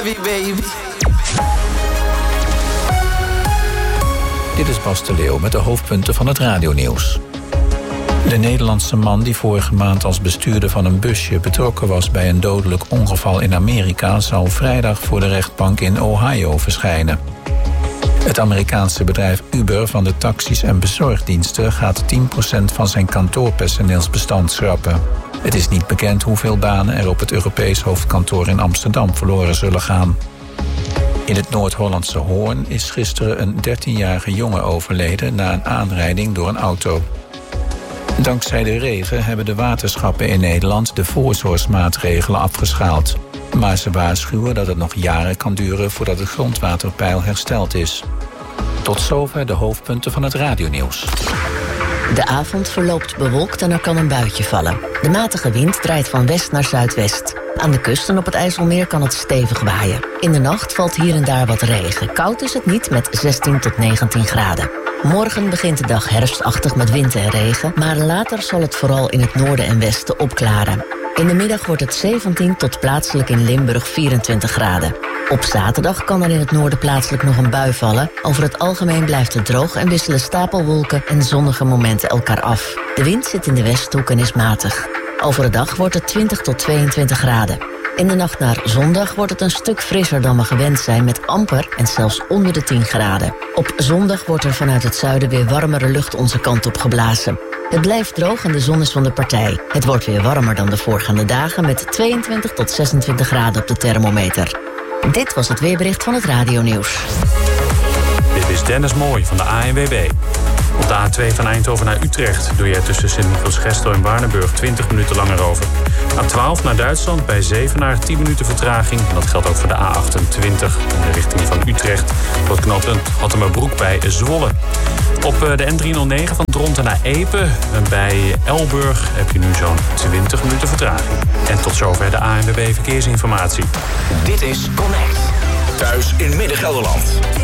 love you, baby. Dit is Bas de Leeuw met de hoofdpunten van het radionieuws. De Nederlandse man die vorige maand als bestuurder van een busje betrokken was bij een dodelijk ongeval in Amerika zal vrijdag voor de rechtbank in Ohio verschijnen. Het Amerikaanse bedrijf Uber van de taxis en bezorgdiensten gaat 10% van zijn kantoorpersoneelsbestand schrappen. Het is niet bekend hoeveel banen er op het Europees hoofdkantoor in Amsterdam verloren zullen gaan. In het Noord-Hollandse Hoorn is gisteren een 13-jarige jongen overleden na een aanrijding door een auto. Dankzij de regen hebben de waterschappen in Nederland de voorzorgsmaatregelen afgeschaald. Maar ze waarschuwen dat het nog jaren kan duren voordat het grondwaterpeil hersteld is. Tot zover de hoofdpunten van het radionieuws. De avond verloopt bewolkt en er kan een buitje vallen. De matige wind draait van west naar zuidwest. Aan de kust en op het IJsselmeer kan het stevig waaien. In de nacht valt hier en daar wat regen. Koud is het niet met 16 tot 19 graden. Morgen begint de dag herfstachtig met wind en regen, maar later zal het vooral in het noorden en westen opklaren. In de middag wordt het 17 tot plaatselijk in Limburg 24 graden. Op zaterdag kan er in het noorden plaatselijk nog een bui vallen. Over het algemeen blijft het droog en wisselen stapelwolken en zonnige momenten elkaar af. De wind zit in de westhoek en is matig. Over de dag wordt het 20 tot 22 graden. In de nacht naar zondag wordt het een stuk frisser dan we gewend zijn met amper en zelfs onder de 10 graden. Op zondag wordt er vanuit het zuiden weer warmere lucht onze kant op geblazen. Het blijft droog en de zon is van de partij. Het wordt weer warmer dan de voorgaande dagen met 22 tot 26 graden op de thermometer. Dit was het weerbericht van het radionieuws. Dit is Dennis Mooij van de ANWB. Op de A2 van Eindhoven naar Utrecht doe je tussen Sint-Michiels-Gestel en Waardenburg 20 minuten langer over. A12 naar Duitsland bij Zevenaar 10 minuten vertraging. En dat geldt ook voor de A28 in de richting van Utrecht. Voor het knooppunt Hattemerbroek bij Zwolle. Op de N309 van Dronten naar Epe bij Elburg heb je nu zo'n 20 minuten vertraging. En tot zover de ANWB Verkeersinformatie. Dit is Connect. Thuis in Midden-Gelderland.